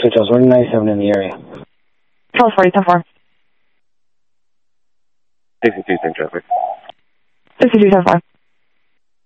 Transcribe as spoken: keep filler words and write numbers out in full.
So just one ninety-seven in the area. twelve forty, ten four. sixty-two, same traffic. sixty-two, ten four.